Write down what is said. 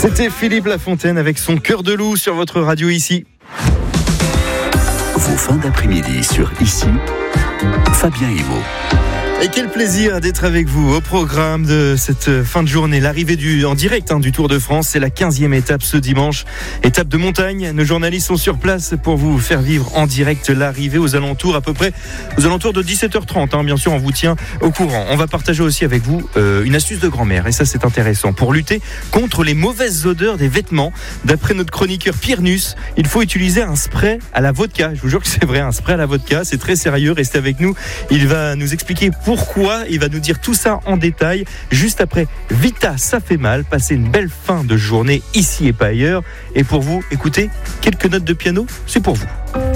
C'était Philippe Lafontaine avec son cœur de loup sur votre radio ici. Vos fins d'après-midi sur Ici, Fabien Imo. Et quel plaisir d'être avec vous au programme de cette fin de journée. L'arrivée en direct du Tour de France, c'est la 15e étape ce dimanche. Étape de montagne, nos journalistes sont sur place pour vous faire vivre en direct l'arrivée aux alentours de 17h30. Bien sûr, on vous tient au courant. On va partager aussi avec vous une astuce de grand-mère, et ça c'est intéressant. Pour lutter contre les mauvaises odeurs des vêtements, d'après notre chroniqueur Pierre Nuss, il faut utiliser un spray à la vodka. Je vous jure que c'est vrai, un spray à la vodka, c'est très sérieux. Restez avec nous, il va nous expliquer pourquoi, il va nous dire tout ça en détail juste après Vita, ça fait mal. Passez une belle fin de journée ici et pas ailleurs. Et pour vous, écoutez, quelques notes de piano, c'est pour vous.